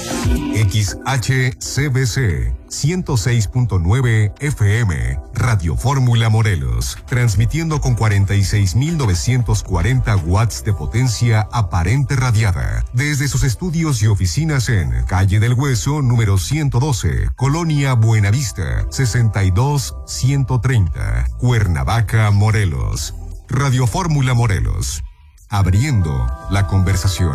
XHCBC 106.9 FM, Radio Fórmula Morelos, transmitiendo con 46.940 watts de potencia aparente radiada, desde sus estudios y oficinas en Calle del Hueso, número 112, Colonia Buenavista, 62130, Cuernavaca, Morelos. Radio Fórmula Morelos, abriendo la conversación.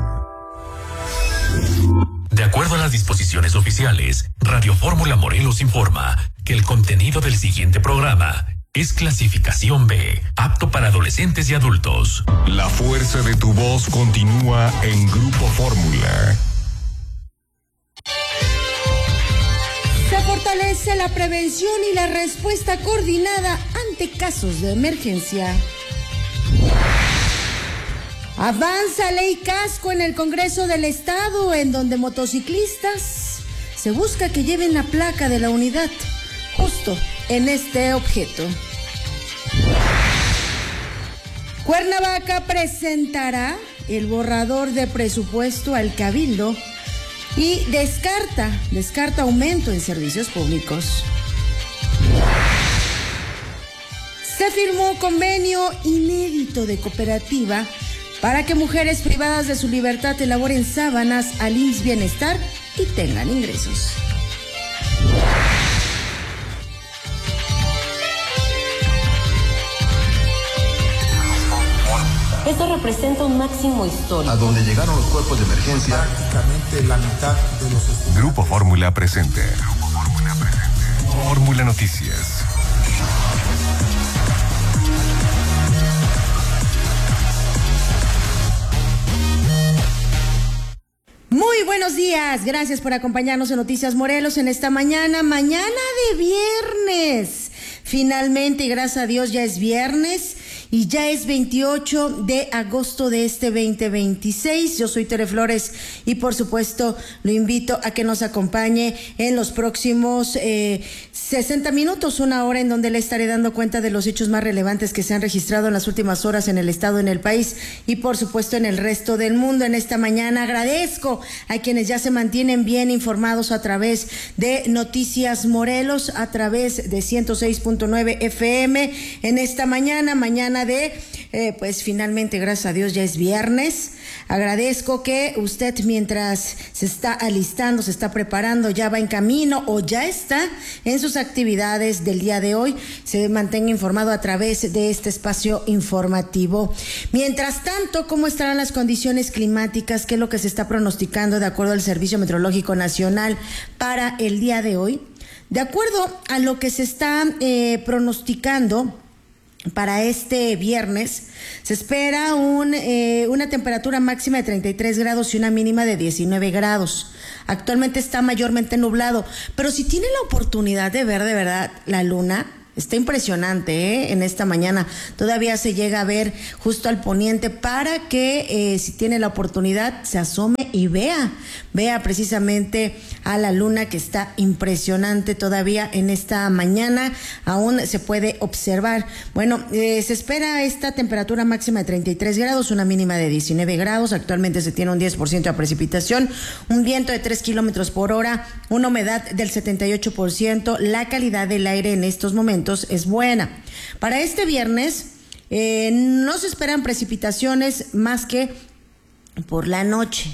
De acuerdo a las disposiciones oficiales, Radio Fórmula Morelos informa que el contenido del siguiente programa es clasificación B, apto para adolescentes y adultos. La fuerza de tu voz continúa en Grupo Fórmula. Se fortalece la prevención y la respuesta coordinada ante casos de emergencia. Avanza ley casco en el Congreso del Estado, en donde motociclistas se busca que lleven la placa de la unidad justo en este objeto. Cuernavaca presentará el borrador de presupuesto al Cabildo y descarta aumento en servicios públicos. Se firmó convenio inédito de cooperativa para que mujeres privadas de su libertad elaboren sábanas al IMSS Bienestar y tengan ingresos. Esto representa un máximo histórico. A donde llegaron los cuerpos de emergencia. Prácticamente la mitad de los estudiantes. Grupo Fórmula presente. Fórmula Noticias. Muy buenos días, gracias por acompañarnos en Noticias Morelos en esta mañana de viernes. Finalmente, y gracias a Dios, ya es viernes y ya es 28 de agosto de este 2026. Yo soy Tere Flores y por supuesto lo invito a que nos acompañe en los próximos 60 minutos, una hora en donde le estaré dando cuenta de los hechos más relevantes que se han registrado en las últimas horas en el estado, en el país y por supuesto en el resto del mundo. En esta mañana agradezco a quienes ya se mantienen bien informados a través de Noticias Morelos, a través de 106.9 FM. En esta mañana de, pues finalmente, gracias a Dios, ya es viernes. Agradezco que usted, mientras se está alistando, se está preparando, ya va en camino o ya está en sus actividades del día de hoy, se mantenga informado a través de este espacio informativo. Mientras tanto, ¿cómo estarán las condiciones climáticas? ¿Qué es lo que se está pronosticando de acuerdo al Servicio Meteorológico Nacional para el día de hoy? De acuerdo a lo que se está pronosticando para este viernes, se espera una temperatura máxima de 33 grados y una mínima de 19 grados. Actualmente está mayormente nublado, pero si tiene la oportunidad de ver de verdad la luna, está impresionante, en esta mañana todavía se llega a ver justo al poniente para que si tiene la oportunidad se asome y vea precisamente a la luna, que está impresionante todavía en esta mañana, aún se puede observar. Bueno, se espera esta temperatura máxima de 33 grados, una mínima de 19 grados, actualmente se tiene un 10% de precipitación, un viento de 3 kilómetros por hora, una humedad del 78%, la calidad del aire en estos momentos es buena. Para este viernes no se esperan precipitaciones más que por la noche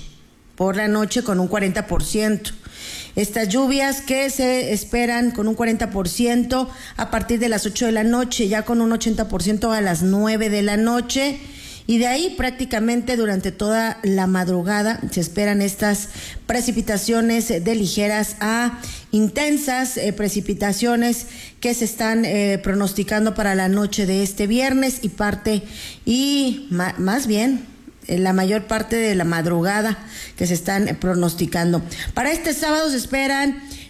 con un 40%. Estas lluvias que se esperan con un 40% a partir de las 8 de la noche, ya con un 80% a las 9 de la noche. Y de ahí prácticamente durante toda la madrugada se esperan estas precipitaciones de ligeras a intensas, precipitaciones que se están pronosticando para la noche de este viernes y más bien la mayor parte de la madrugada que se están pronosticando. Para este sábado se espera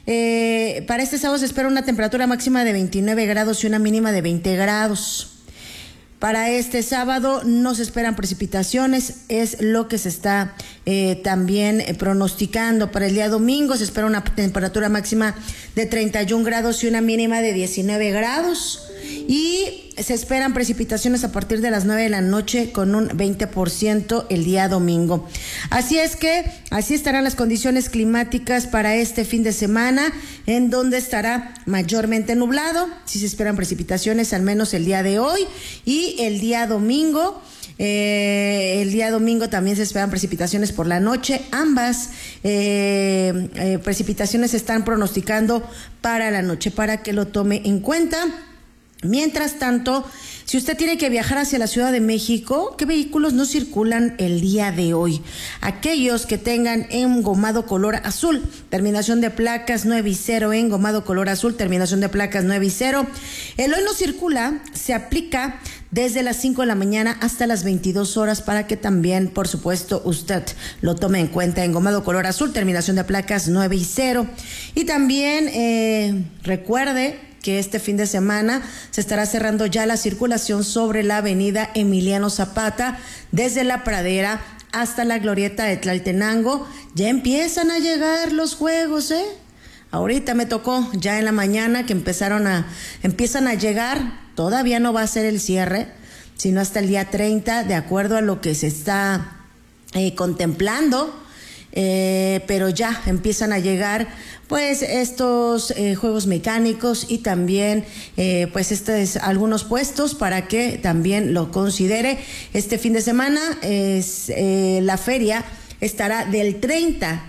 una temperatura máxima de 29 grados y una mínima de 20 grados. Para este sábado no se esperan precipitaciones, es lo que se está también pronosticando. Para el día domingo se espera una temperatura máxima de 31 grados y una mínima de 19 grados. y se esperan precipitaciones a partir de las 9 de la noche con un 20% el día domingo. Así es que así estarán las condiciones climáticas para este fin de semana, en donde estará mayormente nublado. Sí se esperan precipitaciones al menos el día de hoy y el día domingo. El día domingo también se esperan precipitaciones por la noche. Ambas precipitaciones se están pronosticando para la noche, para que lo tome en cuenta. Mientras tanto, si usted tiene que viajar hacia la Ciudad de México, ¿qué vehículos no circulan el día de hoy? Aquellos que tengan engomado color azul, terminación de placas 9 y 0, engomado color azul, terminación de placas 9 y 0. El hoy no circula, se aplica desde las 5 de la mañana hasta las 22 horas para que también, por supuesto, usted lo tome en cuenta. Engomado color azul, terminación de placas 9 y 0. Y también recuerde que este fin de semana se estará cerrando ya la circulación sobre la avenida Emiliano Zapata, desde la Pradera hasta la glorieta de Tlaltenango. Ya empiezan a llegar los juegos, Ahorita me tocó ya en la mañana que empiezan a llegar. Todavía no va a ser el cierre, sino hasta el día 30, de acuerdo a lo que se está contemplando. Pero ya empiezan a llegar pues estos juegos mecánicos y también pues algunos puestos para que también lo considere. Este fin de semana la feria estará del 30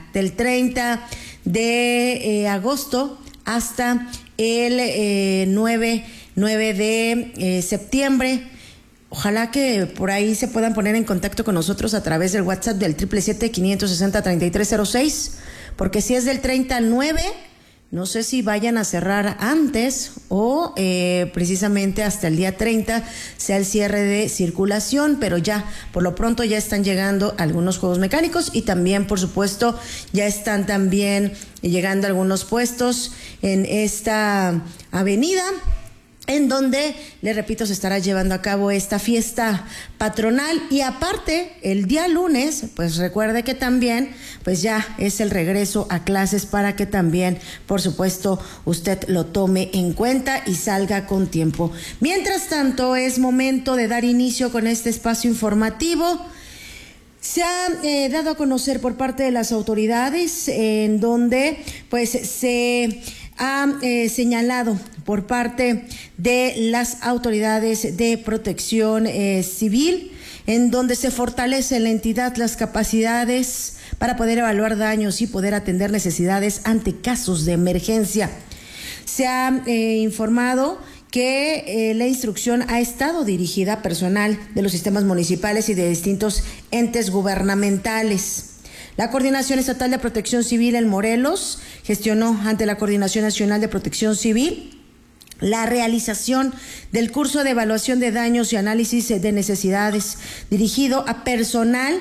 de agosto hasta el 9 de septiembre. Ojalá que por ahí se puedan poner en contacto con nosotros a través del WhatsApp del 777-560-3306, porque si es del 30 al 9, no sé si vayan a cerrar antes o precisamente hasta el día 30 sea el cierre de circulación, pero ya, por lo pronto ya están llegando algunos juegos mecánicos y también, por supuesto, ya están también llegando algunos puestos en esta avenida, en donde, le repito, se estará llevando a cabo esta fiesta patronal. Y aparte, el día lunes, pues recuerde que también, pues ya es el regreso a clases para que también, por supuesto, usted lo tome en cuenta y salga con tiempo. Mientras tanto, es momento de dar inicio con este espacio informativo. Se ha dado a conocer por parte de las autoridades en donde pues se ha señalado por parte de las autoridades de protección civil, en donde se fortalece en la entidad las capacidades para poder evaluar daños y poder atender necesidades ante casos de emergencia. Se ha informado que la instrucción ha estado dirigida a personal de los sistemas municipales y de distintos entes gubernamentales. La Coordinación Estatal de Protección Civil en Morelos gestionó ante la Coordinación Nacional de Protección Civil la realización del curso de evaluación de daños y análisis de necesidades dirigido a personal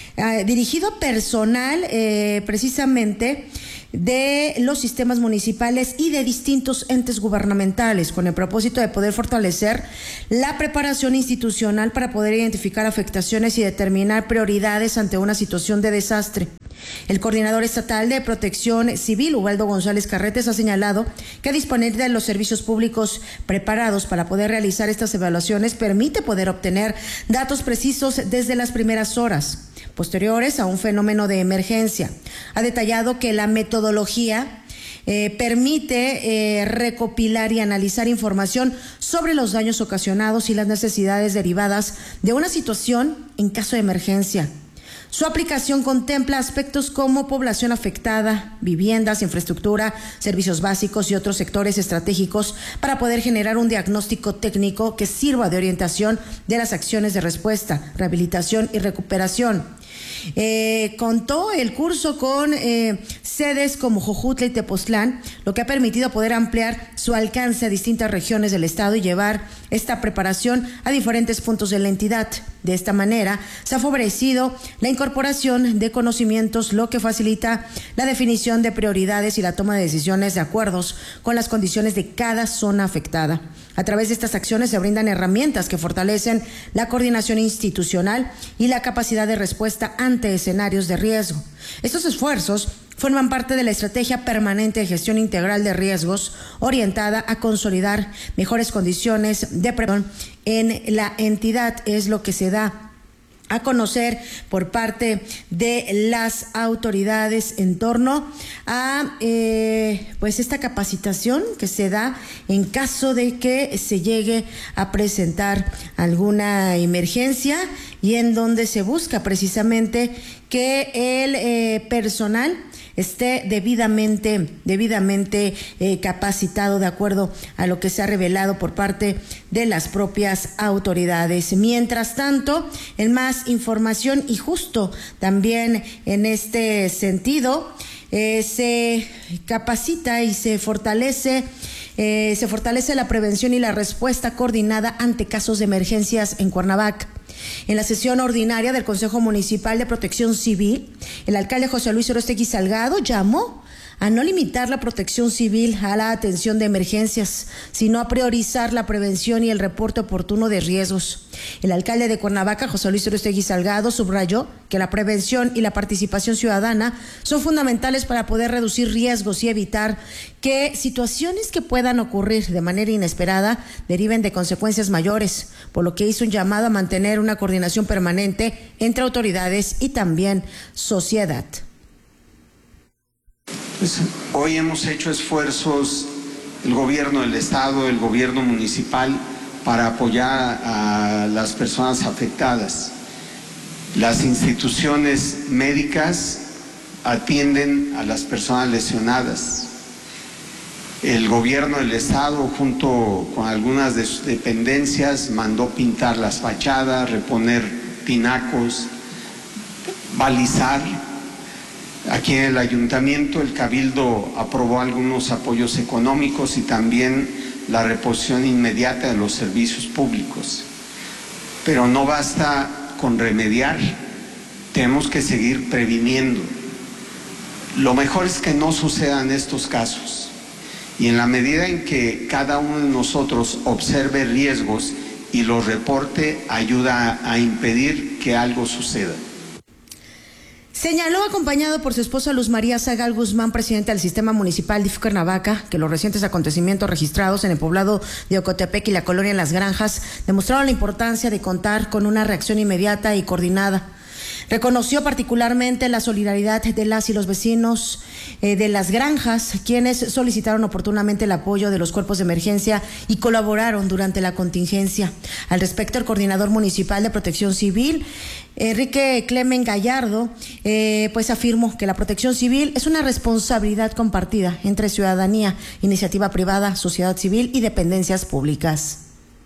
precisamente de los sistemas municipales y de distintos entes gubernamentales, con el propósito de poder fortalecer la preparación institucional para poder identificar afectaciones y determinar prioridades ante una situación de desastre. El coordinador estatal de Protección Civil, Ubaldo González Carretes, ha señalado que disponer de los servicios públicos preparados para poder realizar estas evaluaciones permite poder obtener datos precisos desde las primeras horas posteriores a un fenómeno de emergencia. Ha detallado que la metodología permite recopilar y analizar información sobre los daños ocasionados y las necesidades derivadas de una situación en caso de emergencia. Su aplicación contempla aspectos como población afectada, viviendas, infraestructura, servicios básicos y otros sectores estratégicos para poder generar un diagnóstico técnico que sirva de orientación de las acciones de respuesta, rehabilitación y recuperación. Contó el curso con sedes como Jojutla y Tepoztlán, lo que ha permitido poder ampliar su alcance a distintas regiones del estado y llevar esta preparación a diferentes puntos de la entidad. De esta manera se ha favorecido la incorporación de conocimientos, lo que facilita la definición de prioridades y la toma de decisiones de acuerdos con las condiciones de cada zona afectada. A través de estas acciones se brindan herramientas que fortalecen la coordinación institucional y la capacidad de respuesta ante escenarios de riesgo. Estos esfuerzos forman parte de la estrategia permanente de gestión integral de riesgos orientada a consolidar mejores condiciones de prevención en la entidad. Es lo que se da a conocer por parte de las autoridades en torno a pues esta capacitación que se da en caso de que se llegue a presentar alguna emergencia, y en donde se busca precisamente que el personal esté debidamente capacitado de acuerdo a lo que se ha revelado por parte de las propias autoridades. Mientras tanto, en más información y justo también en este sentido, se capacita y se fortalece la prevención y la respuesta coordinada ante casos de emergencias en Cuernavaca. En la sesión ordinaria del Consejo Municipal de Protección Civil, el alcalde José Luis Orostegui Salgado llamó a no limitar la protección civil a la atención de emergencias, sino a priorizar la prevención y el reporte oportuno de riesgos. El alcalde de Cuernavaca, José Luis Orostegui Salgado, subrayó que la prevención y la participación ciudadana son fundamentales para poder reducir riesgos y evitar que situaciones que puedan ocurrir de manera inesperada deriven de consecuencias mayores, por lo que hizo un llamado a mantener una coordinación permanente entre autoridades y también sociedad. Pues hoy hemos hecho esfuerzos, el gobierno del estado, el gobierno municipal, para apoyar a las personas afectadas. Las instituciones médicas atienden a las personas lesionadas. El gobierno del estado, junto con algunas de sus dependencias, mandó pintar las fachadas, reponer tinacos, balizar. Aquí en el ayuntamiento, el cabildo aprobó algunos apoyos económicos y también la reposición inmediata de los servicios públicos. Pero no basta con remediar, tenemos que seguir previniendo. Lo mejor es que no sucedan estos casos, y en la medida en que cada uno de nosotros observe riesgos y los reporte, ayuda a impedir que algo suceda. Señaló, acompañado por su esposa Luz María Zagal Guzmán, presidenta del Sistema Municipal de Cuernavaca, que los recientes acontecimientos registrados en el poblado de Ocotepec y la colonia Las Granjas demostraron la importancia de contar con una reacción inmediata y coordinada. Reconoció particularmente la solidaridad de las y los vecinos de Las Granjas, quienes solicitaron oportunamente el apoyo de los cuerpos de emergencia y colaboraron durante la contingencia. Al respecto, el coordinador municipal de Protección Civil, Enrique Clemen Gallardo, pues afirmó que la protección civil es una responsabilidad compartida entre ciudadanía, iniciativa privada, sociedad civil y dependencias públicas.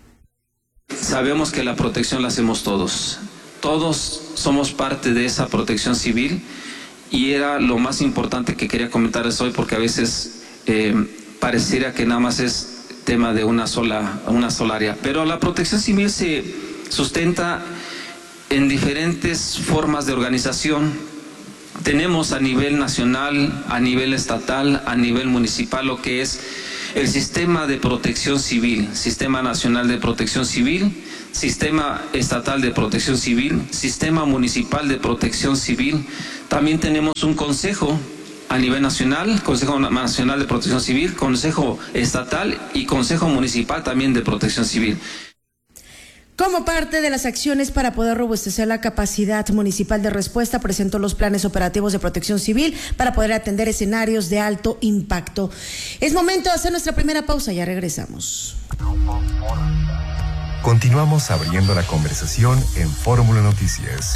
Sabemos que la protección la hacemos todos. Todos somos parte de esa protección civil, y era lo más importante que quería comentarles hoy, porque a veces pareciera que nada más es tema de una sola área. Pero la protección civil se sustenta en diferentes formas de organización. Tenemos a nivel nacional, a nivel estatal, a nivel municipal, lo que es el Sistema de Protección Civil, Sistema Nacional de Protección Civil, Sistema Estatal de Protección Civil, Sistema Municipal de Protección Civil. También tenemos un consejo a nivel nacional, Consejo Nacional de Protección Civil, Consejo Estatal y Consejo Municipal también de Protección Civil. Como parte de las acciones para poder robustecer la capacidad municipal de respuesta, presentó los planes operativos de protección civil para poder atender escenarios de alto impacto. Es momento de hacer nuestra primera pausa, ya regresamos. Continuamos abriendo la conversación en Fórmula Noticias.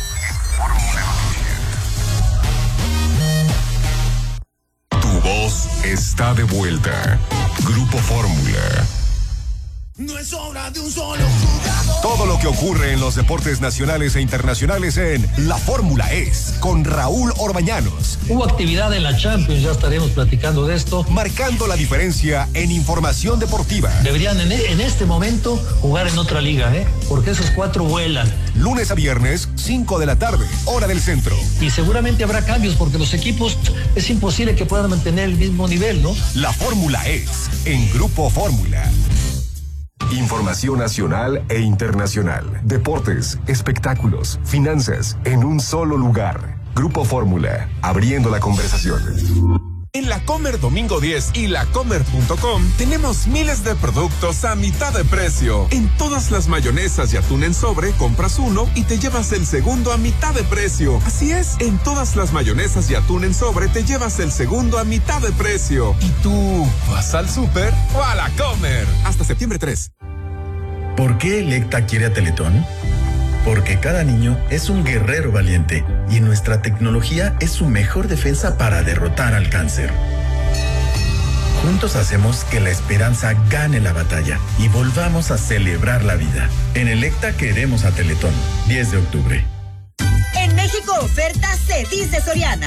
Tu voz está de vuelta. Grupo Fórmula. No es obra de un solo jugador. Todo lo que ocurre en los deportes nacionales e internacionales en La Fórmula es con Raúl Orbañanos. Hubo actividad en la Champions, ya estaremos platicando de esto. Marcando la diferencia en información deportiva. Deberían en este momento jugar en otra liga, porque esos 4 vuelan. Lunes a viernes, 5 de la tarde, hora del centro. Y seguramente habrá cambios porque los equipos es imposible que puedan mantener el mismo nivel, ¿no? La Fórmula es en Grupo Fórmula. Información nacional e internacional, deportes, espectáculos, finanzas, en un solo lugar. Grupo Fórmula, abriendo la conversación. En La Comer Domingo 10 y lacomer.com tenemos miles de productos a mitad de precio. En todas las mayonesas y atún en sobre, compras uno y te llevas el segundo a mitad de precio. Así es, en todas las mayonesas y atún en sobre te llevas el segundo a mitad de precio. ¿Y tú vas al súper o a La Comer? Hasta septiembre 3. ¿Por qué Electa quiere a Teletón? Porque cada niño es un guerrero valiente y nuestra tecnología es su mejor defensa para derrotar al cáncer. Juntos hacemos que la esperanza gane la batalla y volvamos a celebrar la vida. En Electa queremos a Teletón. 10 de octubre. En México, oferta Cedis de Soriana.